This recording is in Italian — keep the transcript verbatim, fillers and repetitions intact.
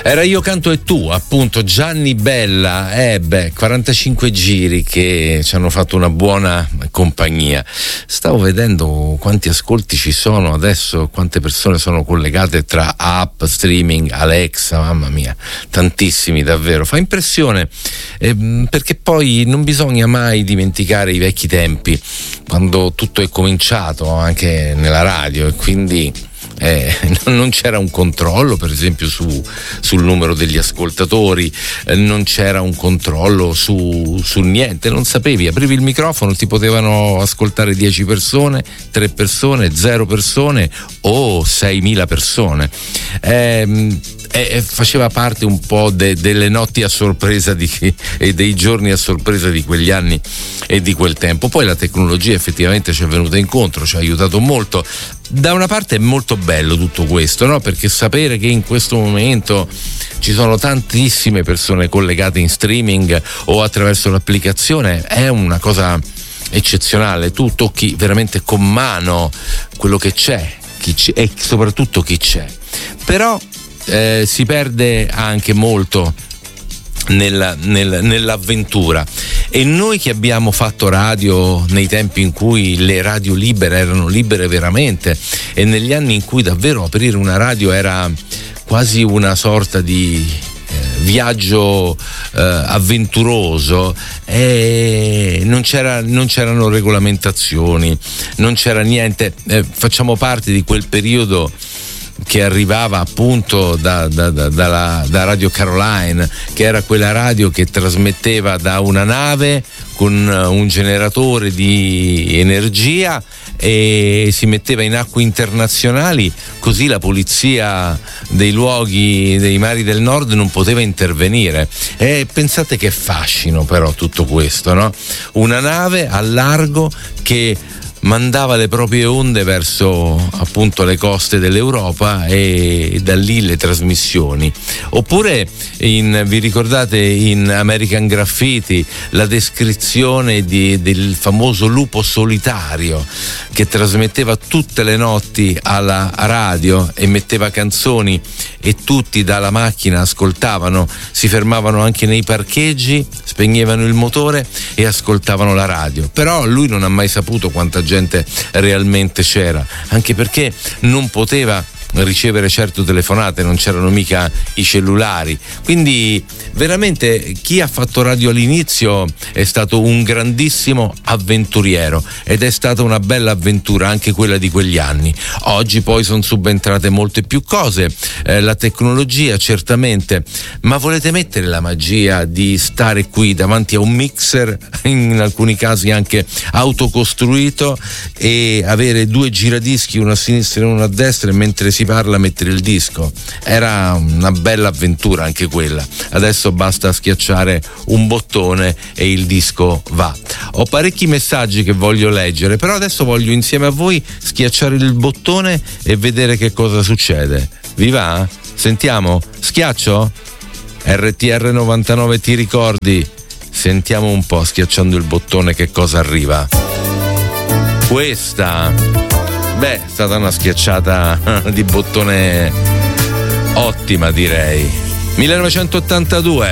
Era Io canto e tu, appunto, Gianni Bella, eh beh, quarantacinque giri che ci hanno fatto una buona compagnia. Stavo vedendo quanti ascolti ci sono adesso, quante persone sono collegate tra app, streaming, Alexa, mamma mia, tantissimi davvero. Fa impressione, eh, perché poi non bisogna mai dimenticare i vecchi tempi, quando tutto è cominciato anche nella radio, e quindi Eh, non c'era un controllo, per esempio, su, sul numero degli ascoltatori, eh, non c'era un controllo su, su niente, non sapevi, aprivi il microfono, ti potevano ascoltare dieci persone, tre persone, zero persone o seimila persone. Eh, eh, faceva parte un po' de, delle notti a sorpresa di, e dei giorni a sorpresa di quegli anni e di quel tempo. Poi la tecnologia effettivamente ci è venuta incontro, ci ha aiutato molto. Da una parte è molto bello tutto questo, no? Perché sapere che in questo momento ci sono tantissime persone collegate in streaming o attraverso l'applicazione è una cosa eccezionale. Tu tocchi veramente con mano quello che c'è, chi c'è e soprattutto chi c'è. Però eh, si perde anche molto Nella, nel, nell'avventura, e noi che abbiamo fatto radio nei tempi in cui le radio libere erano libere veramente, e negli anni in cui davvero aprire una radio era quasi una sorta di eh, viaggio eh, avventuroso, e non c'era, non c'erano regolamentazioni, non c'era niente. Eh, facciamo parte di quel periodo che arrivava appunto da, da, da, dalla, da Radio Caroline, che era quella radio che trasmetteva da una nave con un generatore di energia e si metteva in acque internazionali, così la polizia dei luoghi dei mari del nord non poteva intervenire. E pensate che fascino però tutto questo, no? Una nave al largo che mandava le proprie onde verso appunto le coste dell'Europa, e da lì le trasmissioni. Oppure in, vi ricordate in American Graffiti la descrizione di, del famoso lupo solitario che trasmetteva tutte le notti alla radio e metteva canzoni, e tutti dalla macchina ascoltavano, si fermavano anche nei parcheggi, spegnevano il motore e ascoltavano la radio. Però lui non ha mai saputo quanta gente realmente c'era, anche perché non poteva ricevere certo telefonate, non c'erano mica i cellulari. Quindi veramente chi ha fatto radio all'inizio è stato un grandissimo avventuriero, ed è stata una bella avventura anche quella di quegli anni. Oggi poi sono subentrate molte più cose, eh, la tecnologia certamente, ma volete mettere la magia di stare qui davanti a un mixer, in alcuni casi anche autocostruito, e avere due giradischi, uno a sinistra e uno a destra, e mentre si parla mettere il disco? Era una bella avventura anche quella. Adesso basta schiacciare un bottone e il disco va. Ho parecchi messaggi che voglio leggere, però adesso voglio insieme a voi schiacciare il bottone e vedere che cosa succede. Vi va? Sentiamo? Schiaccio? R T R novantanove, ti ricordi? Sentiamo un po', schiacciando il bottone, che cosa arriva. Questa, beh, è stata una schiacciata di bottone ottima, direi. millenovecentottantadue,